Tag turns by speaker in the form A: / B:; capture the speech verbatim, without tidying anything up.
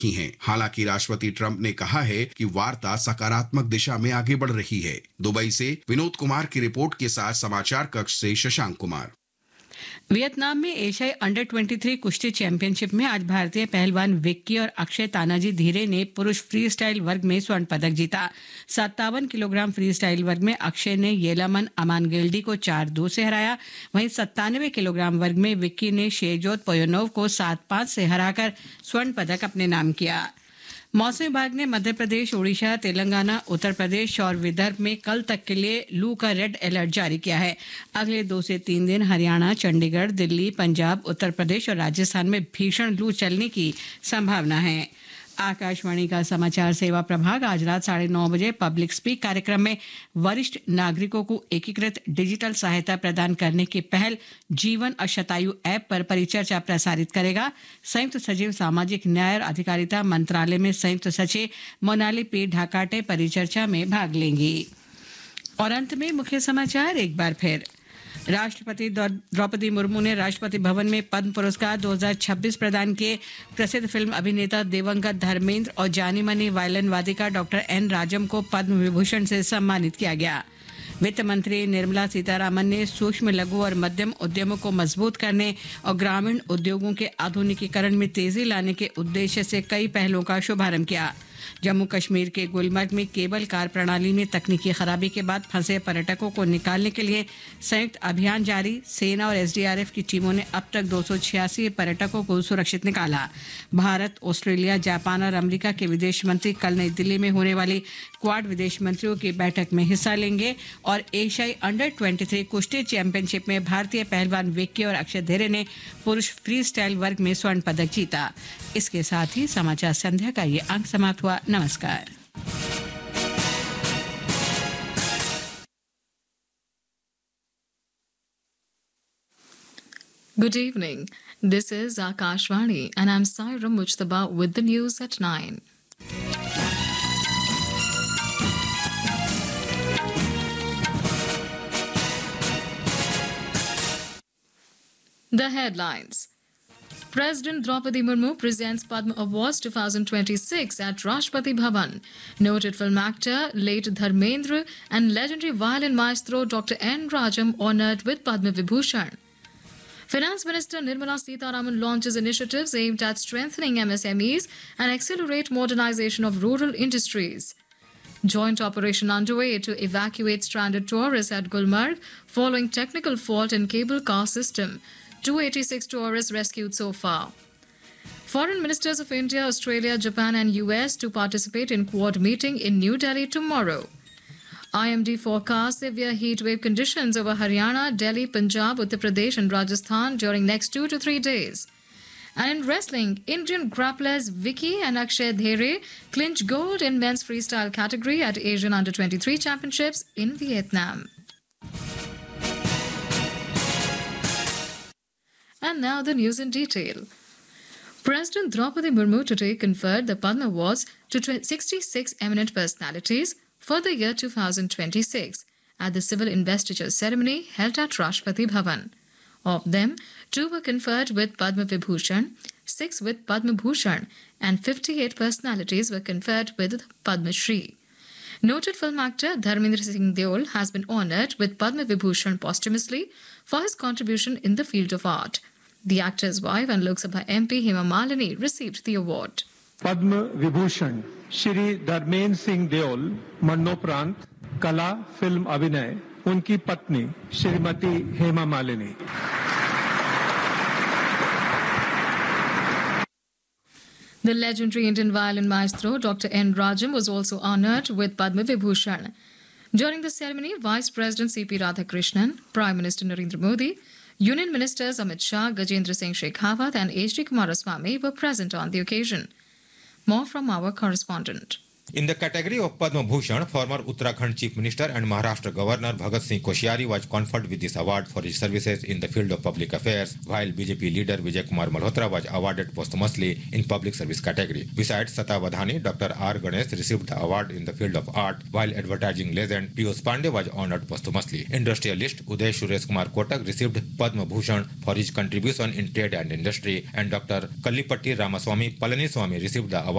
A: की हैं। हालांकि राष्ट्रपति ट्रंप ने कहा है कि वार्ता सकारात्मक दिशा में आगे बढ़ रही है। दुबई से विनोद कुमार की रिपोर्ट के साथ समाचार कक्ष से शशांक कुमार।
B: वियतनाम में एशियाई अंडर तेईस कुश्ती चैंपियनशिप में आज भारतीय पहलवान विक्की और अक्षय तानाजी धीरे ने पुरुष फ्री स्टाइल वर्ग में स्वर्ण पदक जीता। सत्तावन किलोग्राम फ्री स्टाइल वर्ग में अक्षय ने येलामन अमानगेल्डी को चार दो से हराया। वहीं सत्तानवे किलोग्राम वर्ग में विक्की ने शेजोत पोयोनोव को सात पाँच से हराकर स्वर्ण पदक अपने नाम किया। मौसम विभाग ने मध्य प्रदेश, उड़ीसा, तेलंगाना, उत्तर प्रदेश और विदर्भ में कल तक के लिए लू का रेड अलर्ट जारी किया है। अगले दो से तीन दिन हरियाणा, चंडीगढ़, दिल्ली, पंजाब, उत्तर प्रदेश और राजस्थान में भीषण लू चलने की संभावना है। आकाशवाणी का समाचार सेवा प्रभाग आज रात साढ़े नौ बजे पब्लिक स्पीक कार्यक्रम में वरिष्ठ नागरिकों को एकीकृत डिजिटल सहायता प्रदान करने की पहल जीवन और शतायु ऐप पर परिचर्चा प्रसारित करेगा। संयुक्त सचिव सामाजिक न्याय और अधिकारिता मंत्रालय में संयुक्त सचिव मोनाली पी ढाकाटे परिचर्चा में भाग लेंगी। और अंत में मुख्य समाचार एक बार फिर। राष्ट्रपति द्रौपदी मुर्मू ने राष्ट्रपति भवन में पद्म पुरस्कार दो हज़ार छब्बीस प्रदान किए। प्रसिद्ध फिल्म अभिनेता दिवंगत धर्मेंद्र और जानी मानी वायलिन वादिका डॉक्टर एन राजम को पद्म विभूषण से सम्मानित किया गया। वित्त मंत्री निर्मला सीतारामन ने सूक्ष्म, लघु और मध्यम उद्यमों को मजबूत करने और ग्रामीण उद्योगों के आधुनिकीकरण में तेजी लाने के उद्देश्य से कई पहलों का शुभारंभ किया। जम्मू कश्मीर के गुलमर्ग में केबल कार प्रणाली में तकनीकी खराबी के बाद फंसे पर्यटकों को निकालने के लिए संयुक्त अभियान जारी। सेना और एसडीआरएफ की टीमों ने अब तक दो सौ छियासी पर्यटकों को सुरक्षित निकाला। भारत, ऑस्ट्रेलिया, जापान और अमेरिका के विदेश मंत्री कल नई दिल्ली में होने वाली क्वाड विदेश मंत्रियों की बैठक में हिस्सा लेंगे। और एशियाई अंडर तेईस कुश्ती चैंपियनशिप में भारतीय पहलवान विक्की और अक्षय धीरे ने पुरुष फ्री स्टाइल वर्ग में स्वर्ण पदक जीता। इसके साथ ही समाचार संध्या का ये अंक समाप्त हुआ। नमस्कार।
C: Good evening. This is Akashvani and I'm Saira Mujtaba with the news at nine. The headlines. President Draupadi Murmu presents Padma Awards twenty twenty-six at Rashtrapati Bhavan. Noted film actor late Dharmendra and legendary violin maestro Doctor N. Rajam honored with Padma Vibhushan. Finance Minister Nirmala Sitharaman launches initiatives aimed at strengthening M S M Es and accelerate modernization of rural industries. Joint operation underway to evacuate stranded tourists at Gulmarg following technical fault in cable car system. two hundred eighty-six tourists rescued so far. Foreign ministers of India, Australia, Japan and U S to participate in Quad meeting in New Delhi tomorrow. I M D forecasts severe heat wave conditions over Haryana, Delhi, Punjab, Uttar Pradesh and Rajasthan during next two to three days. And in wrestling, Indian grapplers Vicky and Akshay Dhere clinch gold in men's freestyle category at Asian Under twenty-three Championships in Vietnam. And now the news in detail. President Draupadi Murmu today conferred the Padma Awards to sixty-six eminent personalities for the year two thousand twenty-six at the civil investiture ceremony held at Rashtrapati Bhavan. Of them, two were conferred with Padma Vibhushan, six with Padma Bhushan, and fifty-eight personalities were conferred with Padma Shri. Noted film actor Dharmendra Singh Deol has been honoured with Padma Vibhushan posthumously for his contribution in the field of art. The actor's wife and Lok Sabha M P Hema Malini received the award.
D: Padma Vibhushan Shri Dharmendra Singh Deol मरणोपरांत कला film अभिनय उनकी पत्नी Shrimati Hema Malini.
C: The legendary Indian violin maestro Doctor N. Rajam was also honoured with Padma Vibhushan. During the ceremony, Vice President C P Radhakrishnan, Prime Minister Narendra Modi, Union Ministers Amit Shah, Gajendra Singh Shekhawat and H D Kumaraswamy were present on the occasion. More from our correspondent.
E: In the category of Padma Bhushan, former Uttarakhand Chief Minister and Maharashtra Governor Bhagat Singh Koshyari was conferred with this award for his services in the field of public affairs, while B J P leader Vijay Kumar Malhotra was awarded posthumously in public service category. Besides Sata Wadhani, Doctor R. Ganesh received the award in the field of art, while advertising legend Piyush Pandey was honored posthumously. Industrialist Uday Suresh Kumar Kotak received Padma Bhushan for his contribution in trade and industry, and Doctor Kallipatti Ramaswamy Palaniswamy received the award